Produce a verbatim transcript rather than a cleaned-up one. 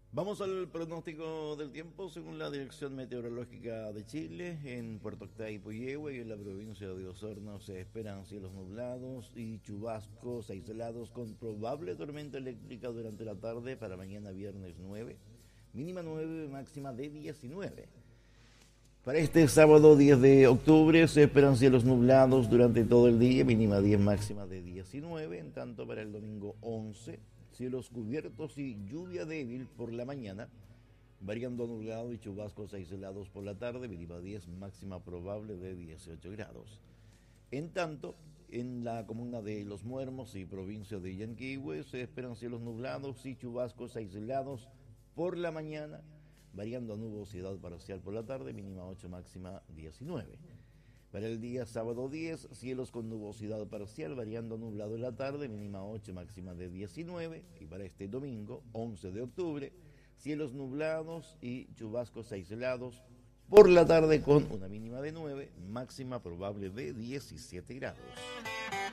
Vamos al pronóstico del tiempo según la Dirección Meteorológica de Chile. En Puerto Octay y Puyehue y en la provincia de Osorno se esperan cielos nublados y chubascos aislados con probable tormenta eléctrica durante la tarde para mañana viernes nueve, mínima nueve, máxima de diecinueve. Para este sábado diez de octubre se esperan cielos nublados durante todo el día, mínima diez, máxima de diecinueve. En tanto, para el domingo once, cielos cubiertos y lluvia débil por la mañana, variando a nublado y chubascos aislados por la tarde, mínima diez, máxima probable de dieciocho grados. En tanto, en la comuna de Los Muermos y provincia de Yanquihue se esperan cielos nublados y chubascos aislados por la mañana, variando a nubosidad parcial por la tarde, mínima ocho, máxima diecinueve. Para el día sábado diez, cielos con nubosidad parcial, variando a nublado en la tarde, mínima ocho, máxima de diecinueve. Y para este domingo, once de octubre, cielos nublados y chubascos aislados por la tarde con una mínima de nueve, máxima probable de diecisiete grados.